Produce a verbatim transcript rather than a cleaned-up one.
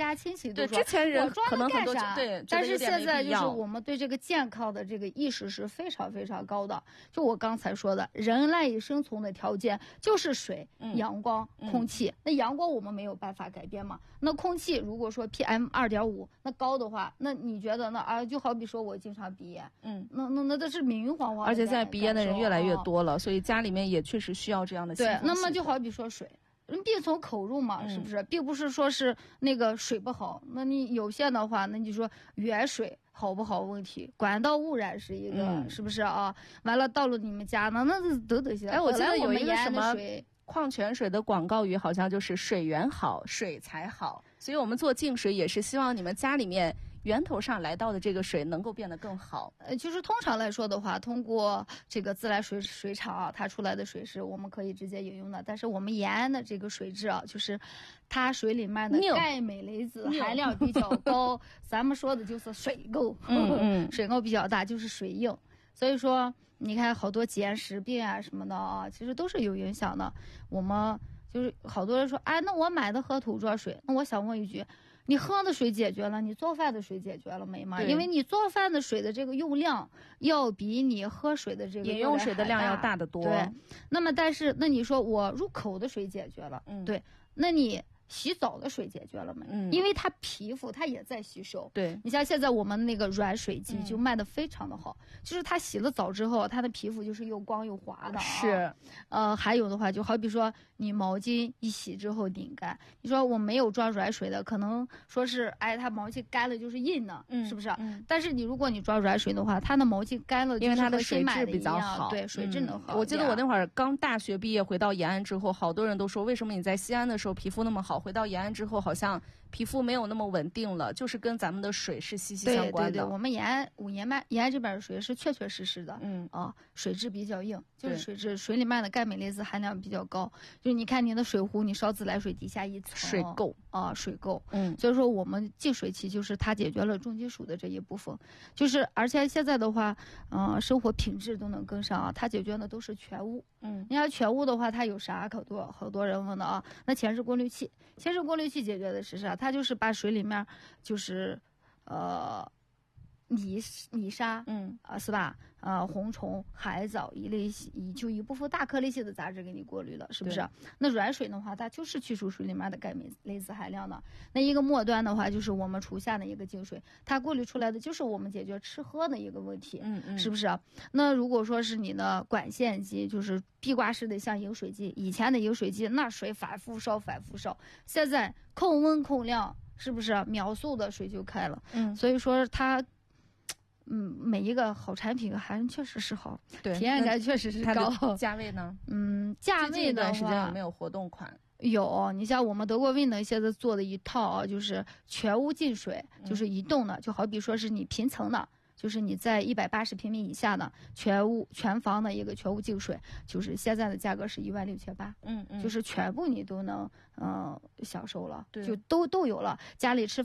家亲戚都说， 对， 之前人可能很多对，但是现在就是我们对这个健康的这个意识是非常非常高的。就我刚才说的，人赖以生存的条件就是水、 嗯、 阳光、空气。嗯、那阳光我们没有办法改变嘛？那空气如果说 P M 二点五 那高的话，那你觉得那啊，就好比说我经常鼻炎，嗯，那那那都是明晃晃。 而且现在鼻炎的人越来越多了，哦、所以家里面也确实需要这样的。 对，那么就好比说水。病从口入嘛，是不是？嗯、并不是说是那个水不好，那你有限的话，那你说原水好不好问题？管道污染是一个，嗯、是不是啊？完了到了你们家呢，那都得些。 哎，我记得有一个什么矿泉水的广告语，好像就是水源好，水才好。所以我们做净水也是希望你们家里面源头上来到的这个水能够变得更好。 呃，就是通常来说的话，通过这个自来水水厂啊，它出来的水是我们可以直接饮用的。但是我们延安的这个水质啊，就是它水里面的钙镁离子含量比较高，咱们说的就是水垢，嗯嗯水垢比较大，就是水硬。所以说，你看好多结石病啊什么的啊，其实都是有影响的。我们就是好多人说，哎，那我买的喝土庄水，那我想问一句。你喝的水解决了，你做饭的水解决了没吗？因为你做饭的水的这个用量要比你喝水的这个饮用水的量要大得多。 对，那么但是那你说我入口的水解决了，嗯，对，那你洗澡的水解决了没？嗯，因为它皮肤它也在吸收。 对， 你像现在我们那个软水机就卖的非常的好，嗯、就是它洗了澡之后，它的皮肤就是又光又滑的、啊。 是， 呃，还有的话就好比说你毛巾一洗之后拧干，你说我没有装软水的，可能说是哎它毛巾干了就是硬呢，嗯、是不是？嗯。但是你如果你装软水的话，它的毛巾干了， 因为它的水质比较好， 对，水质能好、 嗯。我记得我那会儿刚大学毕业回到延安之后，好多人都说为什么你在西安的时候皮肤那么好？回到延安之后，好像皮肤没有那么稳定了，就是跟咱们的水是息息相关的。 对对对，我们延安、五延安、延安这边的水是确确实实的，嗯啊，水质比较硬，就是水质水里面的钙镁离子含量比较高。就是你看你的水壶，你烧自来水底下一层水垢啊，水垢。嗯，所以说我们净水器就是它解决了重金属的这一部分，就是而且现在的话，嗯、呃，生活品质都能跟上啊，它解决的都是全污。嗯，你看全污的话，它有啥？好多好多人问的啊，那前置过滤器。前置过滤器解决的是啥？它就是把水里面就是，呃，泥泥沙，嗯啊、呃、是吧？呃，红虫、海藻一类一就一部分大颗粒性的杂质给你过滤了，是不是？那软水的话，它就是去除水里面的钙镁离子含量的。那一个末端的话，就是我们厨下的一个净水，它过滤出来的就是我们解决吃喝的一个问题，嗯嗯，是不是？那如果说是你的管线机，就是壁挂式的像饮水机，以前的饮水机那水反复烧反复烧，现在控温控量，是不是秒速的水就开了？嗯，所以说它。嗯，每一个好产品还确实是好， 对， 体验感确实是高。 价位呢？ 嗯，价位的话， 这段时间有没有活动款？ 有，你像我们德国威能现在做的一套啊，就是全屋净水，就是移动的，嗯、就好比说是你平层的。就是你在一百八十平米以下的全屋全房的一个全屋净水，就是现在的价格是一万六千八，嗯嗯，就是全部你都能嗯、呃、享受了，就都都有了。家里吃